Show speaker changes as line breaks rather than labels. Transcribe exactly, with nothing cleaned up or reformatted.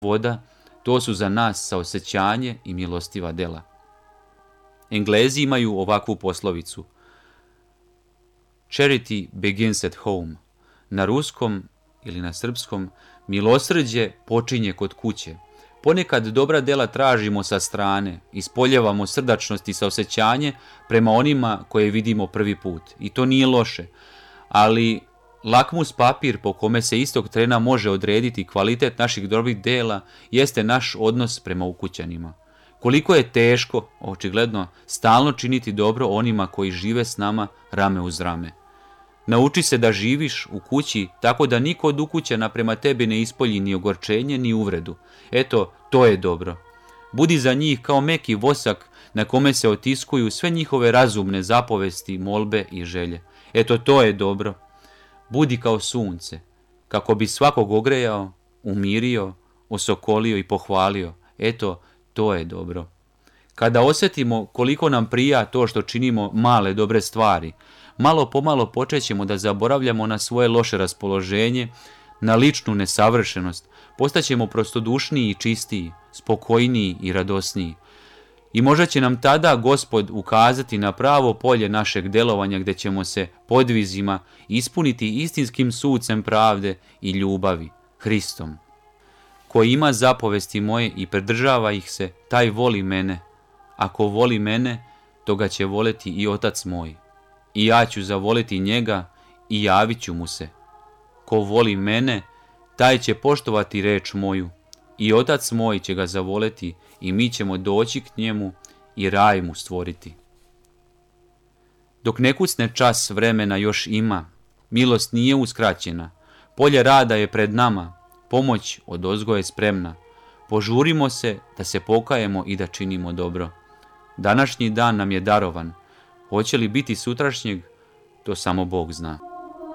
voda, to su za nas saosećanje i milostiva dela. Englezi imaju ovakvu poslovicu: Charity begins at home. Na ruskom ili na srpskom, milosrđe počinje kod kuće. Ponekad dobra dela tražimo sa strane, ispoljevamo srdačnost i saosećanje prema onima koje vidimo prvi put. I to nije loše, ali lakmus papir po kome se istog trena može odrediti kvalitet naših dobrih dela jeste naš odnos prema ukućanima. Koliko je teško, očigledno, stalno činiti dobro onima koji žive s nama rame uz rame. Nauči se da živiš u kući tako da niko od ukućana prema tebi ne ispolji ni ogorčenje ni uvredu. Eto, to je dobro. Budi za njih kao meki vosak na kome se otiskuju sve njihove razumne zapovesti, molbe i želje. Eto, to je dobro. Budi kao sunce, kako bi svakog ogrejao, umirio, osokolio i pohvalio. Eto, to je dobro. Kada osjetimo koliko nam prija to što činimo male dobre stvari, malo pomalo počećemo da zaboravljamo na svoje loše raspoloženje, na ličnu nesavršenost, postaćemo prostodušniji i čistiji, spokojniji i radosniji. I možda će nam tada Gospod ukazati na pravo polje našeg delovanja gdje ćemo se podvizima ispuniti istinskim sucem pravde i ljubavi, Hristom. Ko ima zapovesti moje i pridržava ih se, taj voli mene. Ako voli mene, toga će voleti i Otac moj. I ja ću zavoliti njega i javit ću mu se. Ko voli mene, taj će poštovati reč moju. I Otac moj će ga zavoleti i mi ćemo doći k njemu i raj mu stvoriti. Dok ne kucne čas vremena još ima, milost nije uskraćena, polje rada je pred nama, pomoć odozgo je spremna. Požurimo se da se pokajemo i da činimo dobro. Današnji dan nam je darovan. Hoće li biti sutrašnjeg, to samo Bog zna.